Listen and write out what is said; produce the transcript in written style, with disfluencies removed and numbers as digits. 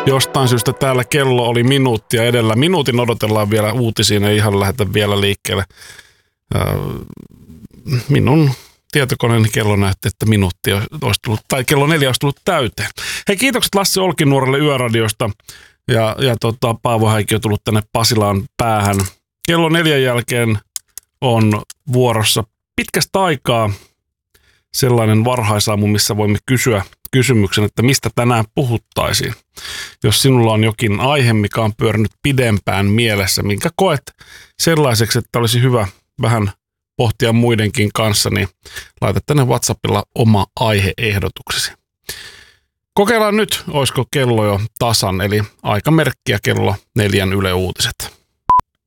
Jostain syystä täällä kello oli minuuttia edellä. Minuutin odotellaan vielä uutisiin, ei ihan lähdetä vielä liikkeelle. Minun tietokoneeni kello näytti, että minuutti olisi tullut, tai kello 4 olisi tullut täyteen. Hei, kiitokset Lassi Olkinuorelle Yöradiosta ja Paavo Häikki on tullut tänne Pasilaan päähän. Kello 4 jälkeen on vuorossa pitkästä aikaa sellainen varhaisaamu, missä voimme kysyä kysymyksen, että mistä tänään puhuttaisiin. Jos sinulla on jokin aihe, mikä on pyörinyt pidempään mielessä, minkä koet sellaiseksi, että olisi hyvä vähän pohtia muidenkin kanssa, niin laita tänne WhatsAppilla oma aiheehdotuksesi. Kokeillaan nyt, olisiko kello jo tasan, eli aikamerkkiä kello 4 Yle Uutiset.